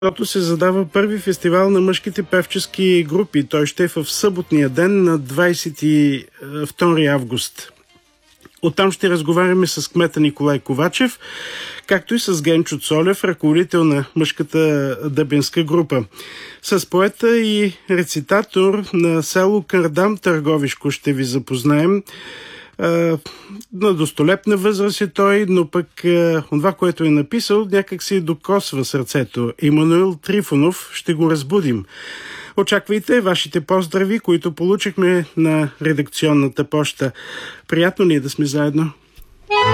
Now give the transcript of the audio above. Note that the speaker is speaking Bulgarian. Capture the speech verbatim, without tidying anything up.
Защото се задава първи фестивал на мъжките певчески групи. Той ще е в съботния ден на двадесет и втори август. Оттам ще разговаряме с кмета Николай Ковачев, както и с Генчо Цолев, ръководител на мъжката дъбенска група. С поета и рецитатор на село Кардам, Търговишко, ще ви запознаем. На достолепна възраст е той, но пък това, което е написал, някак си докосва сърцето. Емануил Трифонов, ще го разбудим. Очаквайте вашите поздрави, които получихме на редакционната поща. Приятно ли е да сме заедно?